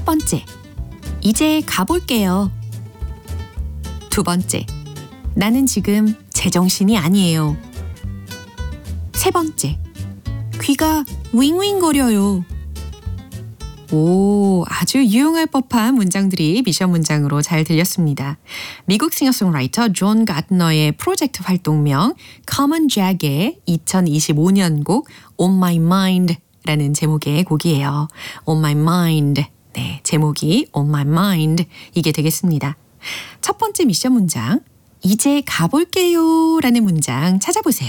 번째, 이제 가볼게요. 두 번째, 나는 지금 제정신이 아니에요. 세 번째, 귀가 윙윙거려요. 오, 아주 유용할 법한 문장들이 미션 문장으로 잘 들렸습니다. 미국 싱어송라이터 존 가트너의 프로젝트 활동명 Common Jack의 2025년 곡 On My Mind 라는 제목의 곡이에요. On My Mind. 네, 제목이 On My Mind 이게 되겠습니다. 첫 번째 미션 문장, 이제 가볼게요 라는 문장 찾아보세요.